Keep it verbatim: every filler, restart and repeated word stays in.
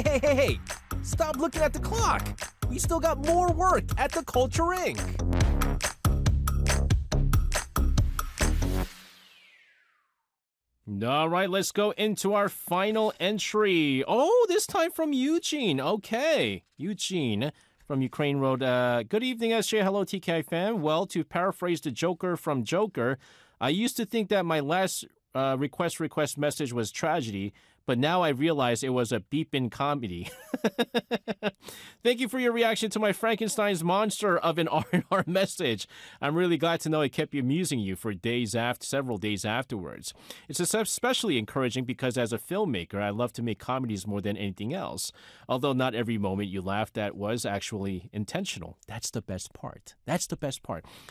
Hey, hey, hey, hey! Stop looking at the clock! We still got more work at the Culture Incorporated. All right, let's go into our final entry. Oh, this time from Eugene. Okay, Eugene from Ukraine wrote, uh, Good evening, S J. Hello, T K I fam. Well, to paraphrase the Joker from Joker, I used to think that my last uh, request request message was tragedy, but now I realize it was a beepin' comedy. Thank you for your reaction to my Frankenstein's monster of an R and R message. I'm really glad to know it kept amusing you for days after, several days afterwards. It's especially encouraging because as a filmmaker, I love to make comedies more than anything else. Although not every moment you laughed at was actually intentional. That's the best part. That's the best part.